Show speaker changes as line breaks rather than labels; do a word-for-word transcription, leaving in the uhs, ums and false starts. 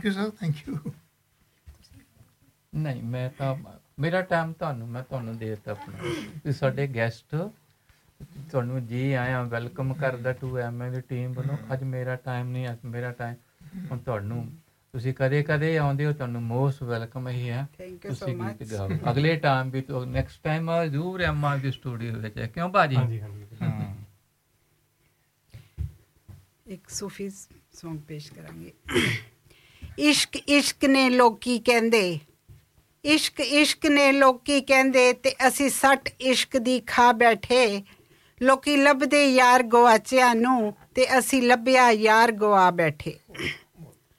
Thank you sir, thank you.
ਨਹੀਂ ਮੈਂ ਤਾਂ ਮੇਰਾ ਟਾਈਮ ਤੁਹਾਨੂੰ ਮੈਂ ਤੁਹਾਨੂੰ ਦੇ ਦਿੱਤਾ ਆਪਣਾ ਵੀ ਸਾਡੇ ਗੈਸਟ ਤੁਹਾਨੂੰ ਜੀ ਆਇਆਂ ਵੈਲਕਮ ਕਰਦਾ two M A the team ਵੱਲੋਂ। ਅੱਜ ਮੇਰਾ ਟਾਈਮ ਨਹੀਂ, ਅੱਜ ਮੇਰਾ ਟਾਈਮ ਹੁਣ ਤੁਹਾਨੂੰ ਤੁਸੀਂ ਕਦੇ ਕਦੇ ਆਉਂਦੇ ਹੋ, ਤੁਹਾਨੂੰ ਮੋਸਟ ਵੈਲਕਮ ਹੀ ਹੈ। ਤੁਸੀਂ ਗੀਤ ਗਾਓ ਅਗਲੇ ਟਾਈਮ ਵੀ, ਨੈਕਸਟ ਟਾਈਮ ਜ਼ਰੂਰ ਐਮ ਆਰ ਦੀ ਸਟੂਡੀਓ ਵਿੱਚ, ਕਿਉਂ ਭਾਜੀ? ਹਾਂ
ਇੱਕ ਸੂਫੀ ਸੌਂਗ ਪੇਸ਼ ਕਰਾਂਗੇ। ਇਸ਼ਕ ਇਸ਼ਕ ਨੇ ਲੋਕੀ ਕਹਿੰਦੇ, ਇਸ਼ਕ ਇਸ਼ਕ ਨੇ ਲੋਕੀ ਕਹਿੰਦੇ, ਤੇ ਅਸੀਂ ਸੱਟ ਇਸ਼ਕ ਦੀ ਖਾ ਬੈਠੇ। ਲੋਕੀ ਲੱਭਦੇ ਯਾਰ ਗਵਾਚਿਆਂ ਨੂੰ, ਤੇ ਅਸੀਂ ਲੱਭਿਆ ਯਾਰ ਗਵਾ ਬੈਠੇ।